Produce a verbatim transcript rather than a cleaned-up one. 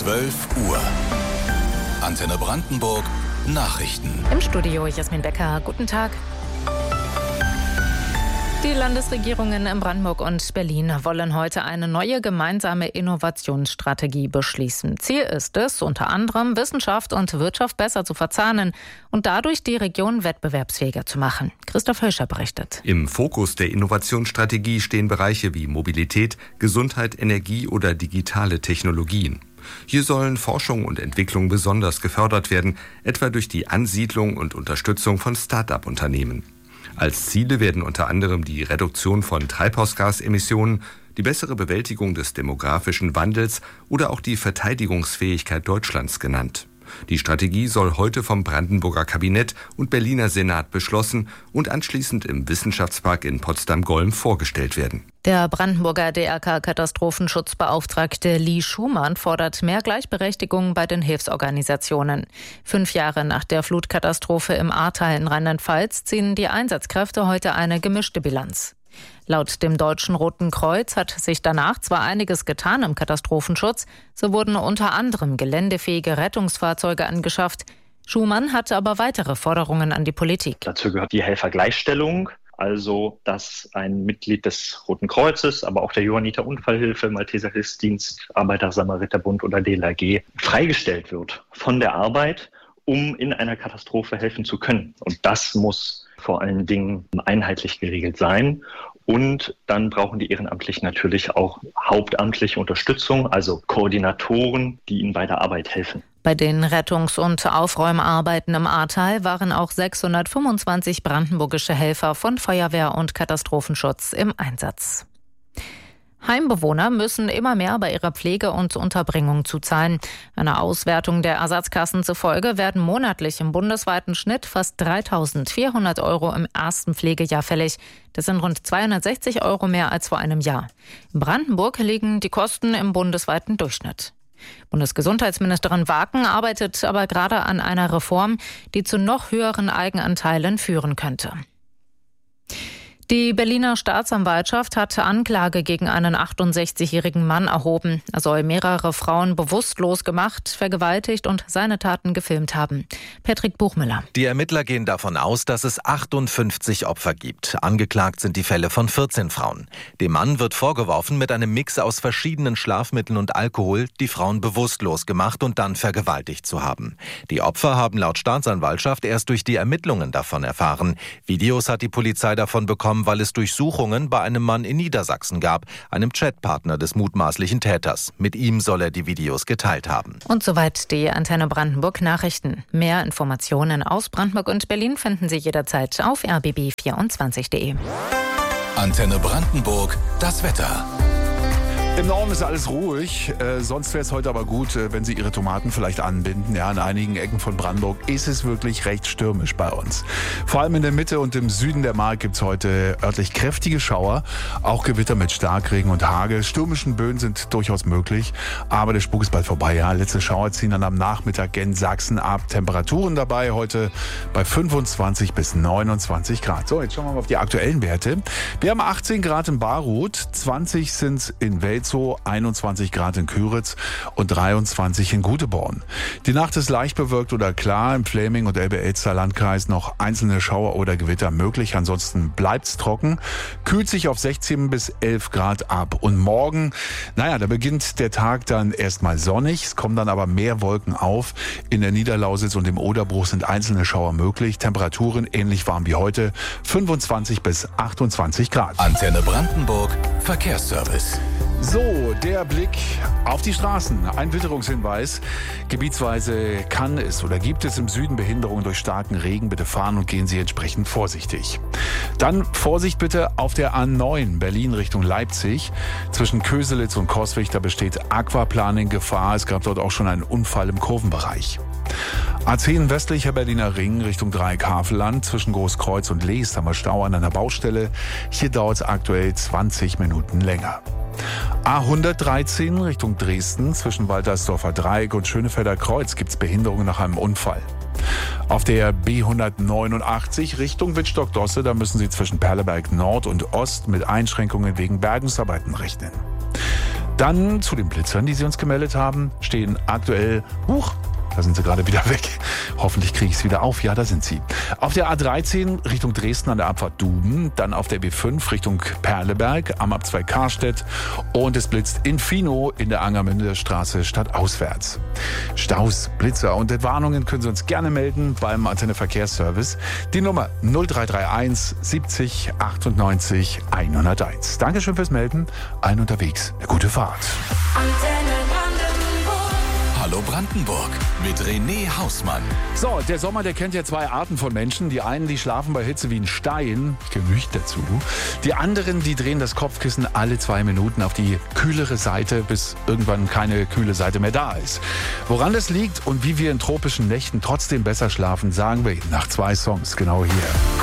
zwölf Uhr. Antenne Brandenburg Nachrichten. Im Studio Jasmin Becker. Guten Tag. Die Landesregierungen in Brandenburg und Berlin wollen heute eine neue gemeinsame Innovationsstrategie beschließen. Ziel ist es, unter anderem Wissenschaft und Wirtschaft besser zu verzahnen und dadurch die Region wettbewerbsfähiger zu machen. Christoph Hölscher berichtet. Im Fokus der Innovationsstrategie stehen Bereiche wie Mobilität, Gesundheit, Energie oder digitale Technologien. Hier sollen Forschung und Entwicklung besonders gefördert werden, etwa durch die Ansiedlung und Unterstützung von Start-up-Unternehmen. Als Ziele werden unter anderem die Reduktion von Treibhausgasemissionen, die bessere Bewältigung des demografischen Wandels oder auch die Verteidigungsfähigkeit Deutschlands genannt. Die Strategie soll heute vom Brandenburger Kabinett und Berliner Senat beschlossen und anschließend im Wissenschaftspark in Potsdam-Golm vorgestellt werden. Der Brandenburger D R K-Katastrophenschutzbeauftragte Lee Schumann fordert mehr Gleichberechtigung bei den Hilfsorganisationen. Fünf Jahre nach der Flutkatastrophe im Ahrtal in Rheinland-Pfalz ziehen die Einsatzkräfte heute eine gemischte Bilanz. Laut dem Deutschen Roten Kreuz hat sich danach zwar einiges getan im Katastrophenschutz, so wurden unter anderem geländefähige Rettungsfahrzeuge angeschafft. Schumann hatte aber weitere Forderungen an die Politik. Dazu gehört die Helfergleichstellung, also dass ein Mitglied des Roten Kreuzes, aber auch der Johanniter Unfallhilfe, Malteser Hilfsdienst, Arbeiter-Samariter-Bund oder D L R G freigestellt wird von der Arbeit, um in einer Katastrophe helfen zu können. Und das muss vor allen Dingen einheitlich geregelt sein. Und dann brauchen die Ehrenamtlichen natürlich auch hauptamtliche Unterstützung, also Koordinatoren, die ihnen bei der Arbeit helfen. Bei den Rettungs- und Aufräumarbeiten im Ahrtal waren auch sechshundertfünfundzwanzig brandenburgische Helfer von Feuerwehr und Katastrophenschutz im Einsatz. Heimbewohner müssen immer mehr bei ihrer Pflege und Unterbringung zuzahlen. Einer Auswertung der Ersatzkassen zufolge werden monatlich im bundesweiten Schnitt fast dreitausendvierhundert Euro im ersten Pflegejahr fällig. Das sind rund zweihundertsechzig Euro mehr als vor einem Jahr. In Brandenburg liegen die Kosten im bundesweiten Durchschnitt. Bundesgesundheitsministerin Waken arbeitet aber gerade an einer Reform, die zu noch höheren Eigenanteilen führen könnte. Die Berliner Staatsanwaltschaft hat Anklage gegen einen achtundsechzigjährigen Mann erhoben. Er soll mehrere Frauen bewusstlos gemacht, vergewaltigt und seine Taten gefilmt haben. Patrick Buchmüller. Die Ermittler gehen davon aus, dass es achtundfünfzig Opfer gibt. Angeklagt sind die Fälle von vierzehn Frauen. Dem Mann wird vorgeworfen, mit einem Mix aus verschiedenen Schlafmitteln und Alkohol die Frauen bewusstlos gemacht und dann vergewaltigt zu haben. Die Opfer haben laut Staatsanwaltschaft erst durch die Ermittlungen davon erfahren. Videos hat die Polizei davon bekommen, weil es Durchsuchungen bei einem Mann in Niedersachsen gab, einem Chatpartner des mutmaßlichen Täters. Mit ihm soll er die Videos geteilt haben. Und soweit die Antenne Brandenburg Nachrichten. Mehr Informationen aus Brandenburg und Berlin finden Sie jederzeit auf r b b vierundzwanzig punkt de. Antenne Brandenburg, das Wetter. Im Norden ist alles ruhig, äh, sonst wäre es heute aber gut, äh, wenn Sie Ihre Tomaten vielleicht anbinden. Ja, in einigen Ecken von Brandenburg ist es wirklich recht stürmisch bei uns. Vor allem in der Mitte und im Süden der Mark gibt es heute örtlich kräftige Schauer, auch Gewitter mit Starkregen und Hagel. Stürmischen Böen sind durchaus möglich, aber der Spuk ist bald vorbei. Ja, letzte Schauer ziehen dann am Nachmittag in Sachsen ab. Temperaturen dabei heute bei fünfundzwanzig bis neunundzwanzig Grad. So, jetzt schauen wir mal auf die aktuellen Werte. Wir haben achtzehn Grad in Barut, zwanzig sind es in Wels, einundzwanzig Grad in Küritz und dreiundzwanzig in Guteborn. Die Nacht ist leicht bewölkt oder klar. Im Fläming und Elbe-Elster-Landkreis noch einzelne Schauer oder Gewitter möglich. Ansonsten bleibt's trocken. Kühlt sich auf sechzehn bis elf Grad ab. Und morgen, naja, da beginnt der Tag dann erstmal sonnig. Es kommen dann aber mehr Wolken auf. In der Niederlausitz und im Oderbruch sind einzelne Schauer möglich. Temperaturen ähnlich warm wie heute. fünfundzwanzig bis achtundzwanzig Grad. Antenne Brandenburg, Verkehrsservice. So, der Blick auf die Straßen. Ein Witterungshinweis. Gebietsweise kann es oder gibt es im Süden Behinderungen durch starken Regen. Bitte fahren und gehen Sie entsprechend vorsichtig. Dann Vorsicht bitte auf der A neun Berlin Richtung Leipzig. Zwischen Köselitz und Coswig, da besteht Aquaplaning Gefahr. Es gab dort auch schon einen Unfall im Kurvenbereich. A zehn westlicher Berliner Ring Richtung Dreieck-Havelland. Zwischen Großkreuz und Leest haben wir Stau an einer Baustelle. Hier dauert es aktuell zwanzig Minuten länger. A hundertdreizehn Richtung Dresden. Zwischen Waltersdorfer Dreieck und Schönefelder Kreuz gibt es Behinderungen nach einem Unfall. Auf der B hundertneunundachtzig Richtung Wittstock-Dosse, da müssen Sie zwischen Perleberg Nord und Ost mit Einschränkungen wegen Bergungsarbeiten rechnen. Dann zu den Blitzern, die Sie uns gemeldet haben, stehen aktuell, huch, da sind sie gerade wieder weg. Hoffentlich kriege ich es wieder auf. Ja, da sind sie. Auf der A dreizehn Richtung Dresden an der Abfahrt Duben, dann auf der B fünf Richtung Perleberg am Ab zwei Karstedt und es blitzt in Fino in der Angermünder Straße stadtauswärts. Staus, Blitzer und Warnungen können Sie uns gerne melden beim Antenne Verkehrsservice. Die Nummer null drei drei eins siebzig achtundneunzig hunderteins. Dankeschön fürs Melden. Allen unterwegs eine gute Fahrt. Hallo Brandenburg mit René Hausmann. So, der Sommer, der kennt ja zwei Arten von Menschen. Die einen, die schlafen bei Hitze wie ein Stein, ich gehöre nicht dazu. Die anderen, die drehen das Kopfkissen alle zwei Minuten auf die kühlere Seite, bis irgendwann keine kühle Seite mehr da ist. Woran das liegt und wie wir in tropischen Nächten trotzdem besser schlafen, sagen wir Ihnen nach zwei Songs genau hier.